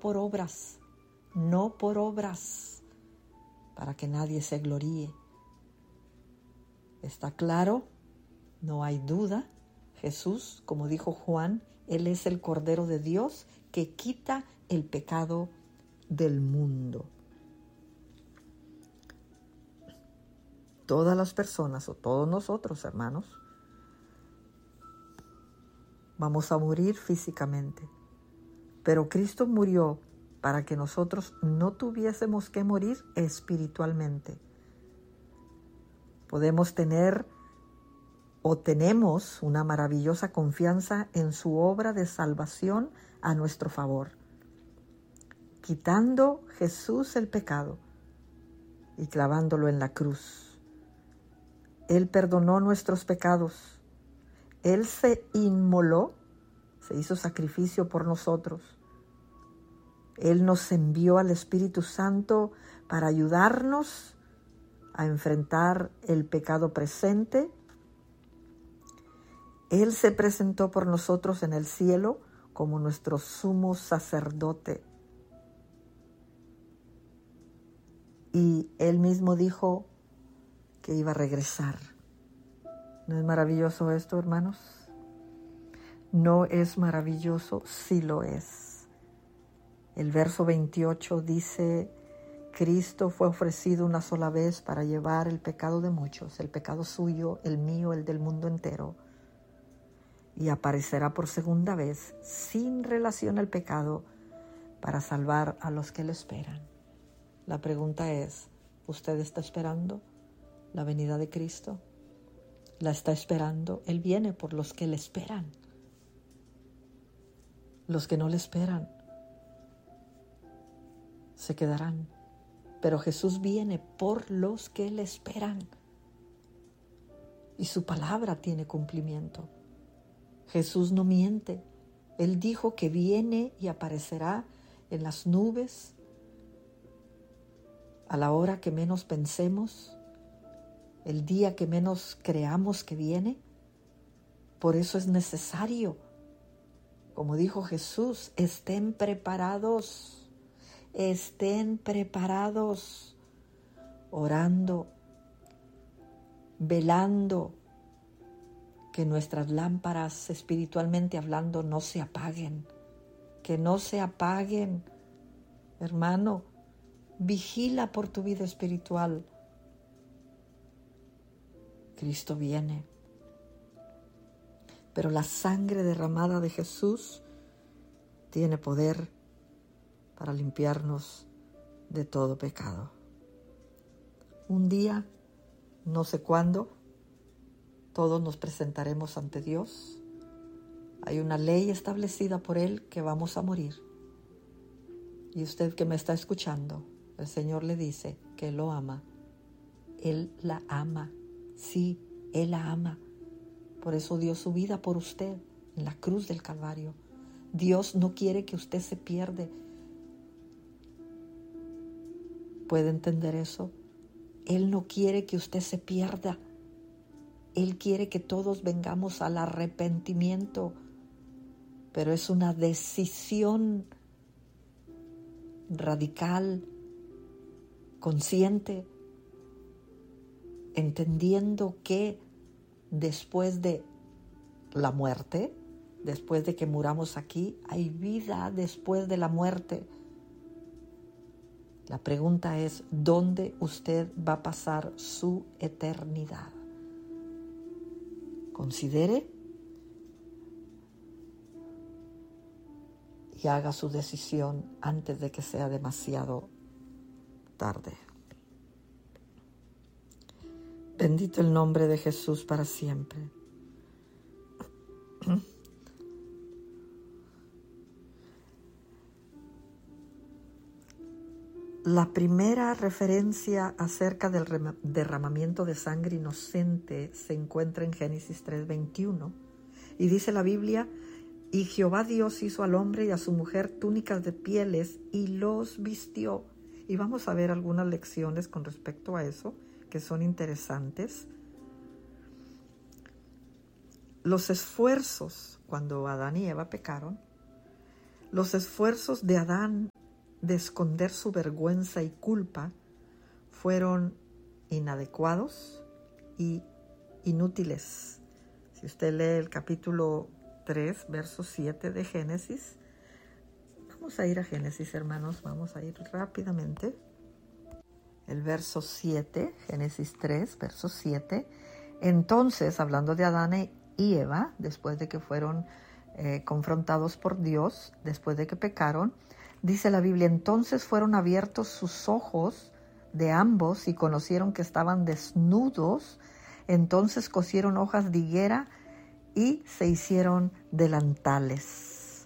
por obras, no por obras, para que nadie se gloríe. ¿Está claro? No hay duda. Jesús, como dijo Juan, Él es el Cordero de Dios que quita el pecado del mundo. Todas las personas, o todos nosotros, hermanos, vamos a morir físicamente. Pero Cristo murió para que nosotros no tuviésemos que morir espiritualmente. Podemos tener o tenemos una maravillosa confianza en su obra de salvación a nuestro favor. Quitando Jesús el pecado y clavándolo en la cruz. Él perdonó nuestros pecados. Él se inmoló, se hizo sacrificio por nosotros. Él nos envió al Espíritu Santo para ayudarnos a enfrentar el pecado presente. Él se presentó por nosotros en el cielo como nuestro sumo sacerdote. Y Él mismo dijo que iba a regresar. ¿No es maravilloso esto, hermanos? ¿No es maravilloso? Sí lo es. El verso 28 dice: Cristo fue ofrecido una sola vez para llevar el pecado de muchos, el pecado suyo, el mío, el del mundo entero. Y aparecerá por segunda vez, sin relación al pecado, para salvar a los que le esperan. La pregunta es, ¿usted está esperando la venida de Cristo? ¿La está esperando? Él viene por los que le esperan. Los que no le esperan se quedarán. Pero Jesús viene por los que le esperan. Y su palabra tiene cumplimiento. Jesús no miente. Él dijo que viene y aparecerá en las nubes a la hora que menos pensemos, el día que menos creamos que viene. Por eso es necesario, como dijo Jesús, estén preparados, orando, velando, que nuestras lámparas, espiritualmente hablando, no se apaguen, que no se apaguen. Hermano, vigila por tu vida espiritual. Cristo viene. Pero la sangre derramada de Jesús tiene poder para limpiarnos de todo pecado. Un día, no sé cuándo, todos nos presentaremos ante Dios. Hay una ley establecida por Él que vamos a morir. Y usted que me está escuchando, el Señor le dice que Él lo ama. Él la ama. Sí, Él la ama. Por eso dio su vida por usted en la cruz del Calvario. Dios no quiere que usted se pierda. ¿Puede entender eso? Él no quiere que usted se pierda. Él quiere que todos vengamos al arrepentimiento. Pero es una decisión radical, consciente, entendiendo que después de la muerte, después de que muramos aquí, hay vida después de la muerte. La pregunta es, ¿dónde usted va a pasar su eternidad? Considere y haga su decisión antes de que sea demasiado tarde. Bendito el nombre de Jesús para siempre. La primera referencia acerca del derramamiento de sangre inocente se encuentra en Génesis 3:21 y dice la Biblia: y Jehová Dios hizo al hombre y a su mujer túnicas de pieles y los vistió. Y vamos a ver algunas lecciones con respecto a eso que son interesantes. Los esfuerzos, cuando Adán y Eva pecaron, Los esfuerzos de Adán de esconder su vergüenza y culpa fueron inadecuados y inútiles. Si usted lee el capítulo 3, verso 7 de Génesis, vamos a ir a Génesis, hermanos, vamos a ir rápidamente. El verso 7, Génesis 3, verso 7. Entonces, hablando de Adán y Eva, después de que fueron confrontados por Dios, después de que pecaron, dice la Biblia, entonces fueron abiertos sus ojos de ambos y conocieron que estaban desnudos. Entonces cosieron hojas de higuera y se hicieron delantales.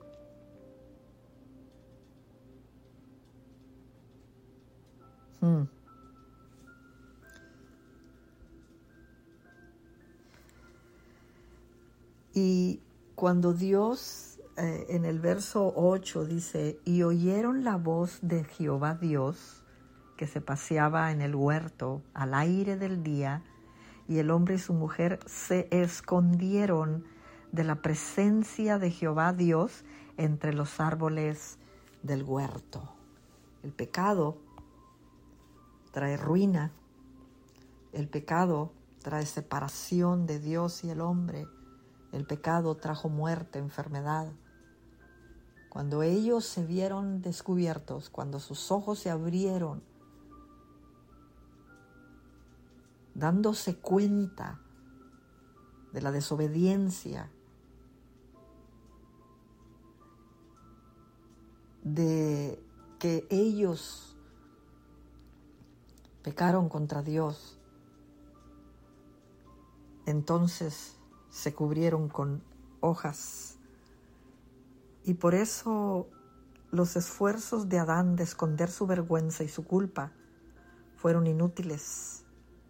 Y cuando Dios, en el verso 8 dice, y oyeron la voz de Jehová Dios, que se paseaba en el huerto al aire del día, y el hombre y su mujer se escondieron de la presencia de Jehová Dios entre los árboles del huerto. El pecado trae ruina, el pecado trae separación de Dios y el hombre, el pecado trajo muerte, enfermedad. Cuando ellos se vieron descubiertos, cuando sus ojos se abrieron, dándose cuenta de la desobediencia, de que ellos pecaron contra Dios, entonces se cubrieron con hojas. Y por eso los esfuerzos de Adán de esconder su vergüenza y su culpa fueron inútiles.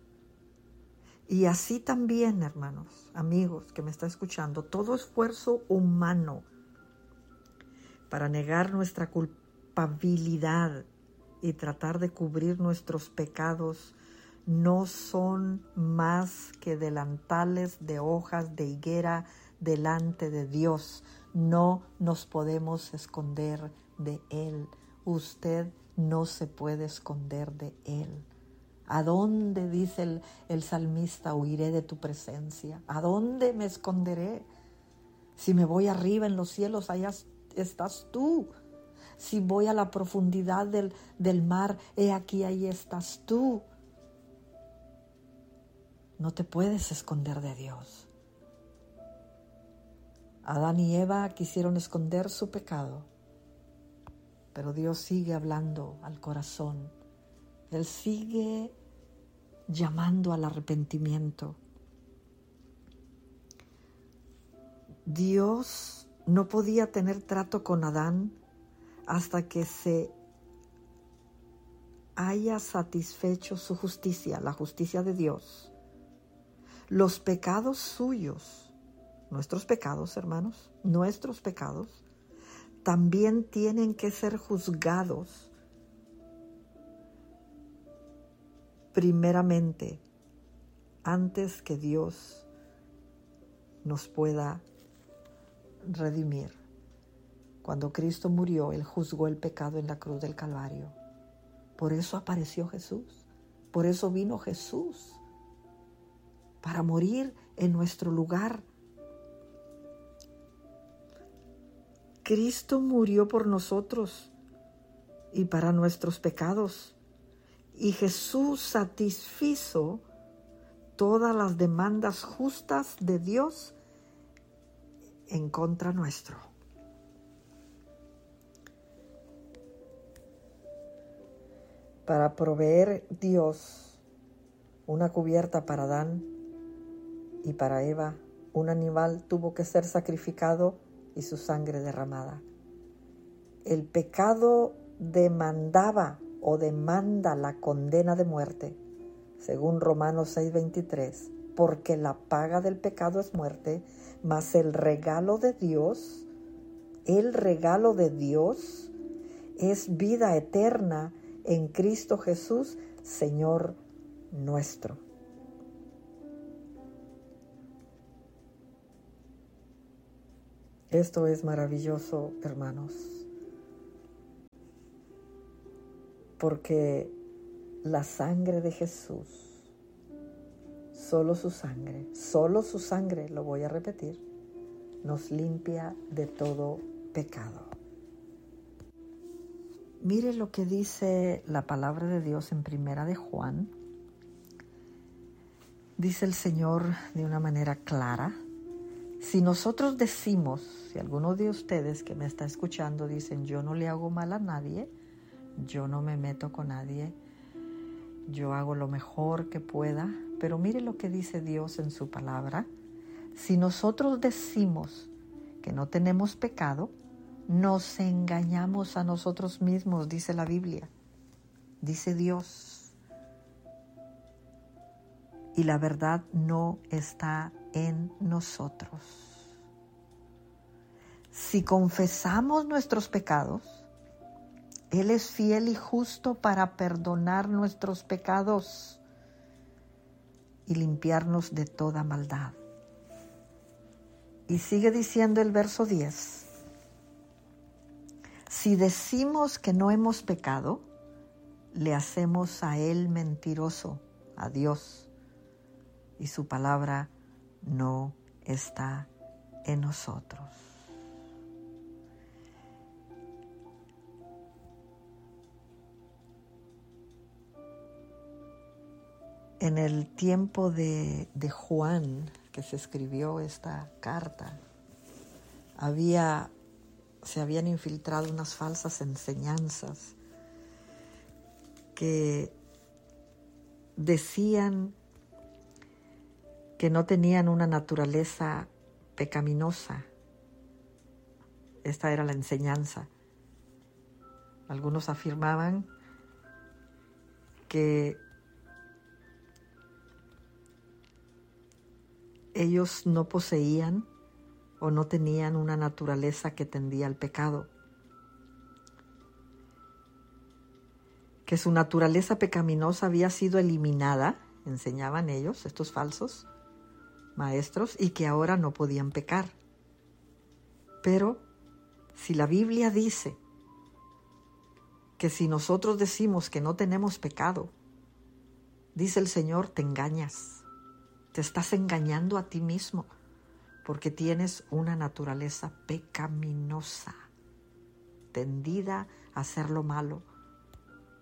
Y así también, hermanos, amigos que me está escuchando, todo esfuerzo humano para negar nuestra culpabilidad y tratar de cubrir nuestros pecados no son más que delantales de hojas de higuera delante de Dios. No nos podemos esconder de Él. Usted no se puede esconder de Él. ¿A dónde, dice el salmista, huiré de tu presencia? ¿A dónde me esconderé? Si me voy arriba en los cielos, allá estás tú. Si voy a la profundidad del mar, he aquí, ahí estás tú. No te puedes esconder de Dios. Adán y Eva quisieron esconder su pecado, pero Dios sigue hablando al corazón. Él sigue llamando al arrepentimiento. Dios no podía tener trato con Adán hasta que se haya satisfecho su justicia, la justicia de Dios. Los pecados suyos, nuestros pecados, hermanos, nuestros pecados, también tienen que ser juzgados primeramente antes que Dios nos pueda redimir. Cuando Cristo murió, Él juzgó el pecado en la cruz del Calvario. Por eso apareció Jesús. Por eso vino Jesús, para morir en nuestro lugar. Cristo murió por nosotros y para nuestros pecados. Y Jesús satisfizo todas las demandas justas de Dios en contra nuestro. Para proveer Dios una cubierta para Adán y para Eva, un animal tuvo que ser sacrificado y su sangre derramada. El pecado demandaba o demanda la condena de muerte, según Romanos 6:23, porque la paga del pecado es muerte, mas el regalo de Dios es vida eterna en Cristo Jesús, Señor nuestro. Esto es maravilloso, hermanos, porque la sangre de Jesús, solo su sangre, lo voy a repetir, nos limpia de todo pecado. Mire lo que dice la palabra de Dios en Primera de Juan. Dice el Señor de una manera clara: si nosotros decimos, si alguno de ustedes que me está escuchando dicen, yo no le hago mal a nadie, yo no me meto con nadie, yo hago lo mejor que pueda, pero mire lo que dice Dios en su palabra: si nosotros decimos que no tenemos pecado, nos engañamos a nosotros mismos, dice la Biblia, dice Dios. Y la verdad no está en nosotros. Si confesamos nuestros pecados, Él es fiel y justo para perdonar nuestros pecados y limpiarnos de toda maldad. Y sigue diciendo el verso 10. Si decimos que no hemos pecado, le hacemos a Él mentiroso, a Dios, y su palabra no está en nosotros. En el tiempo de Juan, que se escribió esta carta, se habían infiltrado unas falsas enseñanzas que decían que no tenían una naturaleza pecaminosa. Esta era la enseñanza. Algunos afirmaban que ellos no poseían o no tenían una naturaleza que tendía al pecado, que su naturaleza pecaminosa había sido eliminada, enseñaban ellos, estos falsos maestros, y que ahora no podían pecar. Pero si la Biblia dice que si nosotros decimos que no tenemos pecado, dice el Señor, te engañas, te estás engañando a ti mismo, porque tienes una naturaleza pecaminosa, tendida a hacer lo malo,